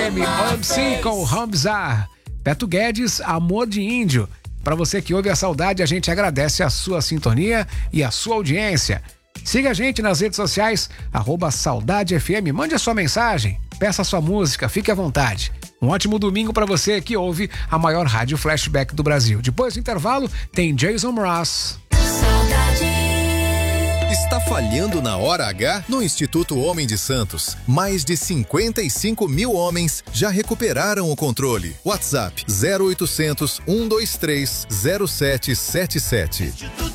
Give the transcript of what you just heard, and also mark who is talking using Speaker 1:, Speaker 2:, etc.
Speaker 1: FM, OMC com Hamza. Beto Guedes, Amor de Índio. Para você que ouve a saudade, a gente agradece a sua sintonia e a sua audiência. Siga a gente nas redes sociais, @SaudadeFM. Mande a sua mensagem, peça a sua música, fique à vontade. Um ótimo domingo para você que ouve a maior rádio flashback do Brasil. Depois do intervalo, tem Jason Mraz.
Speaker 2: Está falhando na hora H? No Instituto Homem de Santos, mais de 55 mil homens já recuperaram o controle. WhatsApp 0800 123 0777.